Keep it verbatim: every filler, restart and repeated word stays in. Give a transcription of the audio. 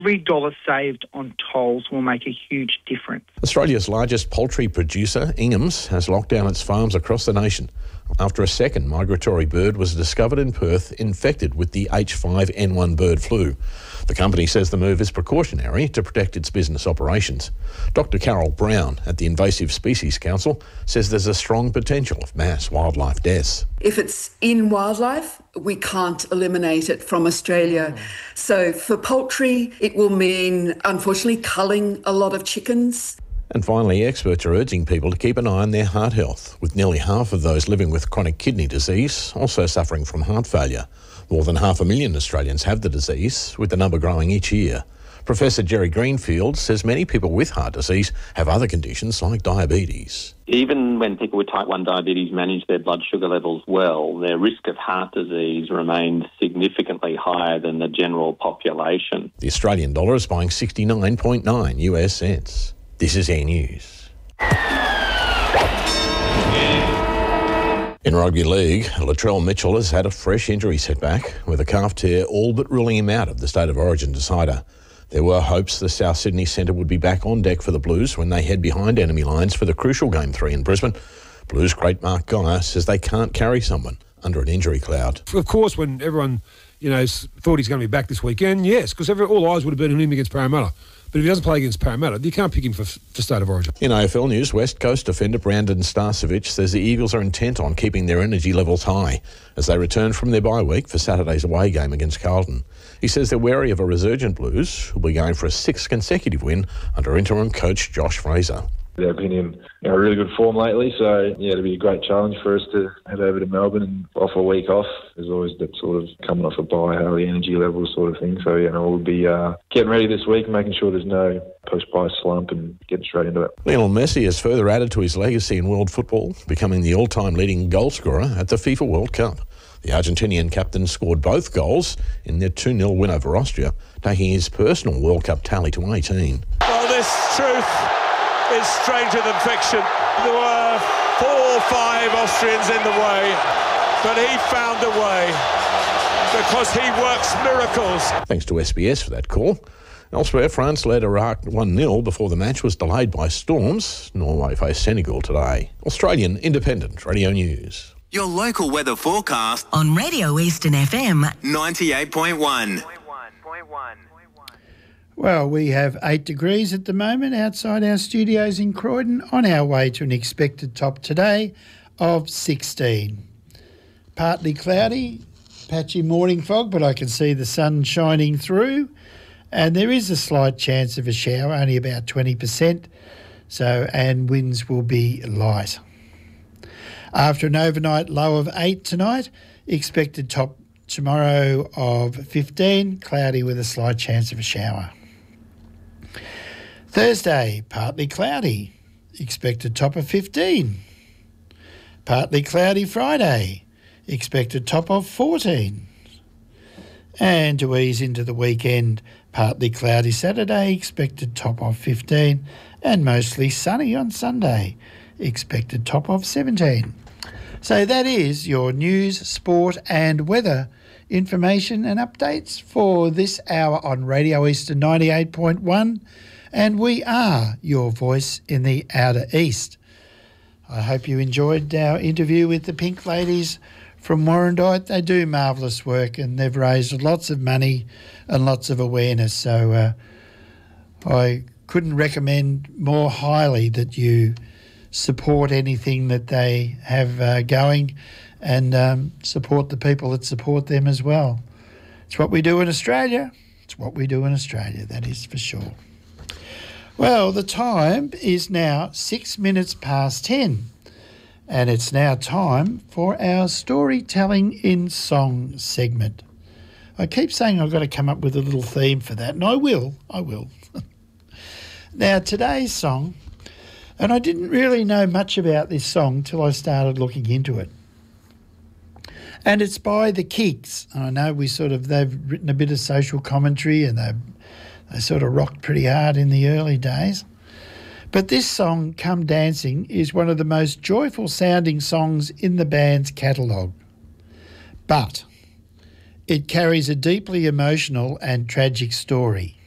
Every dollar saved on tolls will make a huge difference. Australia's largest poultry producer, Ingham's, has locked down its farms across the nation after a second migratory bird was discovered in Perth infected with the H five N one bird flu. The company says the move is precautionary to protect its business operations. Doctor Carol Brown at the Invasive Species Council says there's a strong potential of mass wildlife deaths. If it's in wildlife, we can't eliminate it from Australia. So for poultry, it will mean, unfortunately, culling a lot of chickens. And finally, experts are urging people to keep an eye on their heart health, with nearly half of those living with chronic kidney disease also suffering from heart failure. More than half a million Australians have the disease, with the number growing each year. Professor Jerry Greenfield says many people with heart disease have other conditions like diabetes. Even when people with type one diabetes manage their blood sugar levels well, their risk of heart disease remains significantly higher than the general population. The Australian dollar is buying sixty-nine point nine US cents. This is Air News. In rugby league, Latrell Mitchell has had a fresh injury setback, with a calf tear all but ruling him out of the State of Origin decider. There were hopes the South Sydney centre would be back on deck for the Blues when they head behind enemy lines for the crucial Game three in Brisbane. Blues great Mark Geyer says they can't carry someone under an injury cloud. Of course, when everyone, you know, thought he's going to be back this weekend, yes, because all eyes would have been on him against Parramatta. But if he doesn't play against Parramatta, you can't pick him for, for State of Origin. In A F L news, West Coast defender Brandon Starcevic says the Eagles are intent on keeping their energy levels high as they return from their bye week for Saturday's away game against Carlton. He says they're wary of a resurgent Blues who'll be going for a sixth consecutive win under interim coach Josh Fraser. They've been in you know, really good form lately, so yeah, it'll be a great challenge for us to head over to Melbourne and off a week off. There's always that sort of coming off a bye, how the energy levels sort of thing. So you know, we'll be uh, getting ready this week, making sure there's no post-bye slump and getting straight into it. Lionel Messi has further added to his legacy in world football, becoming the all-time leading goal scorer at the FIFA World Cup. The Argentinian captain scored both goals in their two nil win over Austria, taking his personal World Cup tally to eighteen. Well, this truth is stranger than fiction. There were four or five Austrians in the way, but he found a way because he works miracles. Thanks to S B S for that call. Elsewhere, France led Iraq one nil before the match was delayed by storms. Norway faced Senegal today. Australian Independent Radio News. Your local weather forecast on Radio Eastern F M ninety-eight point one. Well, we have eight degrees at the moment outside our studios in Croydon, on our way to an expected top today of sixteen. Partly cloudy, patchy morning fog, but I can see the sun shining through, and there is a slight chance of a shower, only about twenty percent, so and winds will be light. After an overnight low of eight tonight, expected top tomorrow of fifteen, cloudy with a slight chance of a shower. Thursday, partly cloudy, expected top of fifteen. Partly cloudy Friday, expected top of fourteen. And to ease into the weekend, partly cloudy Saturday, expected top of fifteen, and mostly sunny on Sunday, expected top of seventeen. So that is your news, sport and weather information and updates for this hour on Radio Eastern ninety-eight point one, and we are your voice in the Outer East. I hope you enjoyed our interview with the Pink Ladies from Warrandyte. They do marvellous work and they've raised lots of money and lots of awareness, so uh, I couldn't recommend more highly that you support anything that they have uh, going, and um, support the people that support them as well. It's what we do in Australia. It's what we do in Australia, that is for sure. Well, the time is now six minutes past ten, and it's now time for our Storytelling in Song segment. I keep saying I've got to come up with a little theme for that, and I will, I will. Now, today's song, and I didn't really know much about this song till I started looking into it. And it's by The Kids. I know we sort of, they've written a bit of social commentary and they they sort of rocked pretty hard in the early days. But this song, Come Dancing, is one of the most joyful sounding songs in the band's catalogue. But it carries a deeply emotional and tragic story.